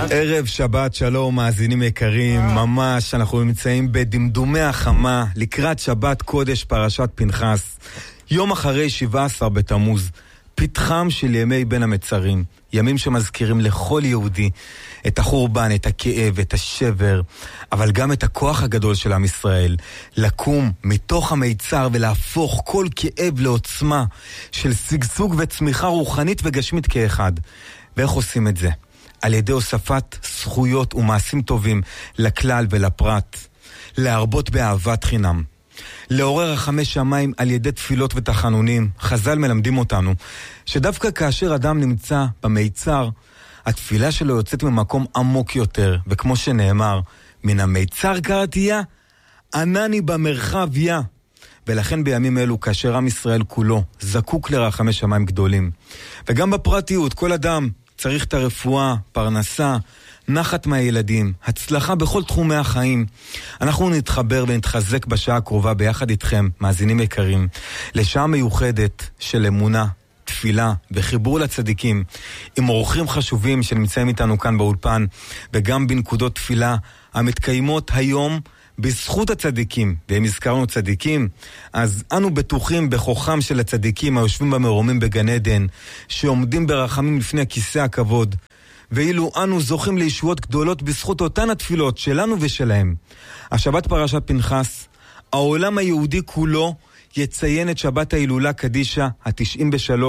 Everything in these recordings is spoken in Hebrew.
ערב שבת שלום מאזינים יקרים, ממש אנחנו נמצאים בדמדומי החמה לקראת שבת קודש פרשת פנחס, יום אחרי 17 בתמוז, פתחם של ימי בין המצרים, ימים שמזכירים לכל יהודי את החורבן, את הכאב, את השבר, אבל גם את הכוח הגדול של עם ישראל, לקום מתוך המיצר ולהפוך כל כאב לעוצמה של שגשוג וצמיחה רוחנית וגשמית כאחד. ואיך עושים את זה? על ידי הוספת זכויות ומעשים טובים לכלל ולפרט, להרבות באהבת חינם, לעורר רחמי שמיים על ידי תפילות ותחנונים. חז"ל מלמדים אותנו שדווקא כאשר אדם נמצא במיצר, התפילה שלו יוצאת ממקום עמוק יותר, וכמו שנאמר, מן המיצר קראתיה, ענני במרחב יה. ולכן בימים אלו, כאשר עם ישראל כולו זקוק לרחמי שמיים גדולים, וגם בפרטיות, כל אדם צריך את הרפואה, פרנסה, נחת מהילדים, הצלחה בכל תחומי החיים. אנחנו נתחבר ונתחזק בשעה הקרובה ביחד איתכם, מאזינים יקרים, לשעה מיוחדת של אמונה, תפילה וחיבור לצדיקים, עם אורחים חשובים שנמצאים איתנו כאן באולפן, וגם בנקודות תפילה המתקיימות היום בזכות הצדיקים. ואם הזכרנו צדיקים, אז אנו בטוחים בכוחם של הצדיקים היושבים במרומים בגן עדן, שעומדים ברחמים לפני כיסא הכבוד, ואילו אנו זוכים לישועות גדולות בזכות אותן התפילות שלנו ושלהם. השבת פרשת פנחס, העולם היהודי כולו יציין את שבת ההילולה קדישה ה-93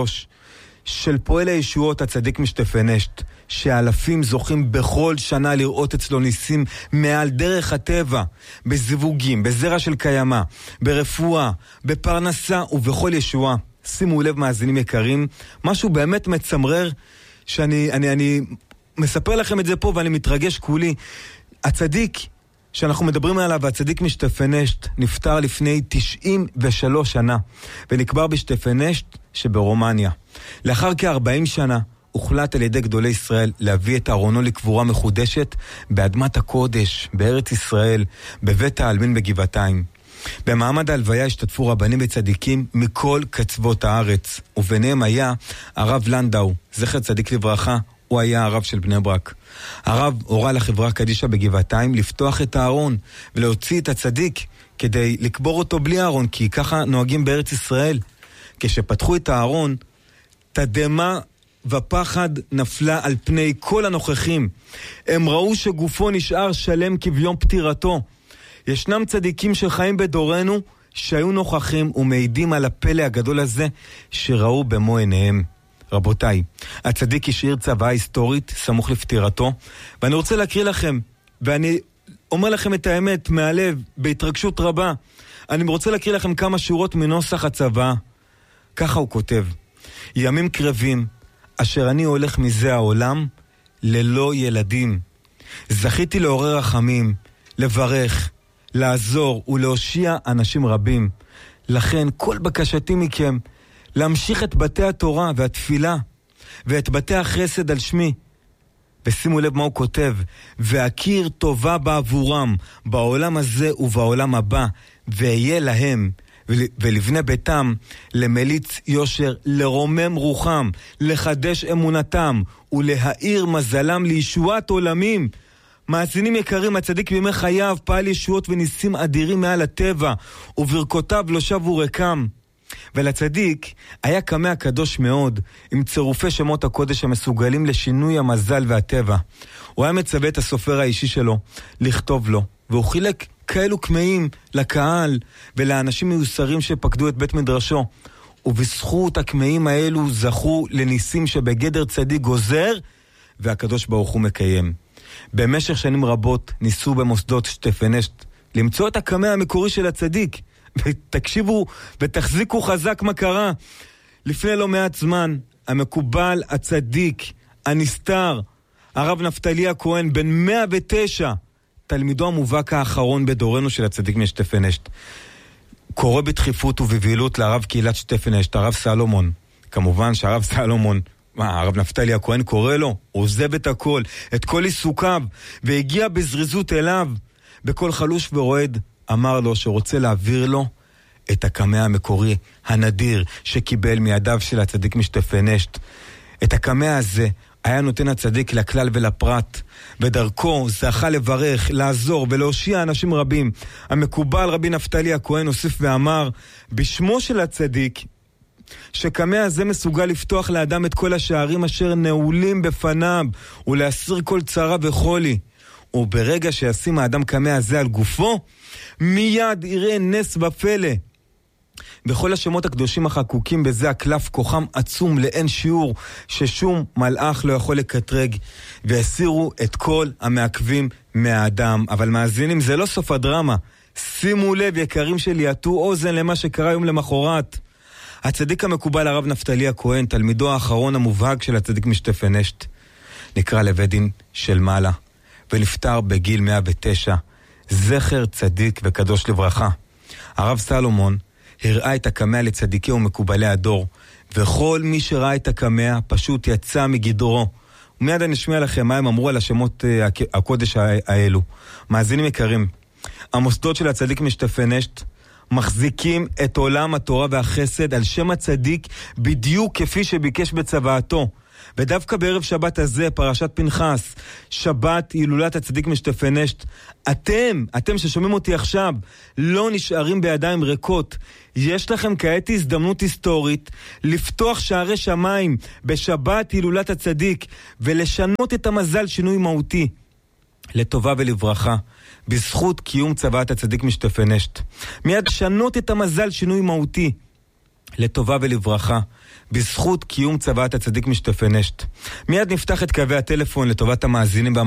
של פועל הישועות הצדיק משטפנשט, שאלפים זוכים בכל שנה לראות אצלו ניסים מעל דרך הטבע, בזיווגים, בזרע של קיימה, ברפואה, בפרנסה ובכל ישועה. שימו לב מאזינים יקרים, משהו באמת מצמרר שאני מספר לכם את זה פה ואני מתרגש כולי. הצדיק שאנחנו מדברים עליו, הצדיק משטפנשט, נפטר לפני 93 שנה ונקבר בשטפנשט שברומניה. לאחר כ-40 שנה הוחלט על ידי גדולי ישראל להביא את ארונו לקבורה מחודשת באדמת הקודש, בארץ ישראל, בבית העלמין בגבעתיים. במעמד ההלוויה השתתפו רבנים וצדיקים מכל קצוות הארץ, וביניהם היה הרב לנדאו, זכר צדיק לברכה, הוא היה הרב של בני ברק. הרב הורה לחברה קדישה בגבעתיים לפתוח את הארון ולהוציא את הצדיק כדי לקבור אותו בלי הארון, כי ככה נוהגים בארץ ישראל. כשפתחו את הארון, תדהמה ופחד נפלה על פני כל הנוכחים. הם ראו שגופו נשאר שלם כביום פטירתו. ישנם צדיקים שחיים בדורנו שהיו נוכחים ומעידים על הפלא הגדול הזה שראו במו עיניהם. רבותיי, הצדיק השאיר צוואה היסטורית סמוך לפטירתו, ואני רוצה להקריא לכם, ואני אומר לכם את האמת מהלב, בהתרגשות רבה. אני רוצה להקריא לכם כמה שורות מנוסח הצוואה. ככה הוא כותב: ימים קרבים אשר אני הולך מזה העולם ללא ילדים, זכיתי לעורר רחמים, לברך, לעזור ולהושיע אנשים רבים. לכן כל בקשתי מכם להמשיך את בתי התורה והתפילה ואת בתי החסד על שמי. ושימו לב מה הוא כותב: והכיר טובה בעבורם בעולם הזה ובעולם הבא, ואהיה להם ולבני ביתם למליץ יושר, לרומם רוחם, לחדש אמונתם ולהאיר מזלם לישועת עולמים. מאזינים יקרים, הצדיק בימי חייו פעל ישועות וניסים אדירים מעל הטבע, וברכותיו לא שבו ריקם. ולצדיק היה קמע קדוש מאוד, עם צירופי שמות הקודש המסוגלים לשינוי המזל והטבע. הוא היה מצווה את הסופר האישי שלו לכתוב לו, והוא חילק כאלו קמעים לקהל ולאנשים מיוסרים שפקדו את בית מדרשו, ובזכות הקמעים האלו זכו לניסים שבגדר צדיק גוזר והקדוש ברוך הוא מקיים. במשך שנים רבות ניסו במוסדות שטפנשט למצוא את הקמע המקורי של הצדיק, ותקשיבו ותחזיקו חזק מה קרה. לפני לא מעט זמן המקובל הצדיק הנסתר הרב נפתלי הכהן בן 109, תלמידו המובהק האחרון בדורנו של הצדיק משטפנשט, קורא בדחיפות ובבהילות לרב קהילת שטפנשט, הרב סלומון. כמובן שהרב סלומון, הרב נפתלי הכהן קורא לו, עוזב את הכל, את כל עיסוקיו, והגיע בזריזות אליו, בכל חלוש ורועד אמר לו שרוצה להעביר לו את הקמע המקורי הנדיר שקיבל מידיו של הצדיק משטפנשט. את הקמע הזה היה נותן הצדיק לכלל ולפרט, ודרכו זכה לברך, לעזור ולהושיע אנשים רבים. המקובל רבי נפתלי הכהן הוסיף ואמר, בשמו של הצדיק, שקמא הזה מסוגל לפתוח לאדם את כל השערים אשר נעולים בפניו, ולהסיר כל צרה וחולי. וברגע שישים האדם קמא הזה על גופו, מיד יראה נס ופלא. בכל השמות הקדושים החקוקים בזה הקלף כוחם עצום לאין שיעור, ששום מלאך לא יכול לקטרג, והסירו את כל המעכבים מהאדם. אבל מאזינים, זה לא סוף הדרמה. שימו לב, יקרים שלי, יטו אוזן למה שקרה יום למחרת. הצדיק המקובל הרב נפתלי הכהן, תלמידו האחרון המובהק של הצדיק משטפנשט, נקרא לבית דין של מעלה, ונפטר בגיל 109. זכר צדיק וקדוש לברכה. הרב סלומון הראה את הקמא לצדיקי ומקובלי הדור, וכל מי שראה את הקמא פשוט יצא מגדרו. ומיד אני אשמיע לכם מה הם אמרו על השמות הקודש האלו. מאזינים יקרים, המוסדות של הצדיק משטפנשט מחזיקים את עולם התורה והחסד על שם הצדיק בדיוק כפי שביקש בצוואתו. ודווקא בערב שבת הזה, פרשת פנחס, שבת הילולת הצדיק משטפנשט, אתם ששומעים אותי עכשיו, לא נשארים בידיים ריקות. יש לכם כעת הזדמנות היסטורית לפתוח שערי שמיים בשבת הילולת הצדיק, ולשנות את המזל שינוי מהותי, לטובה ולברכה, בזכות קיום צוואת הצדיק משטפנשט. מיד שנות את המזל שינוי מהותי, לטובה ולברכה, בזכות קיום צוואת הצדיק משטפנשט. מיד נפתח את קווי הטלפון לטובת המאזינים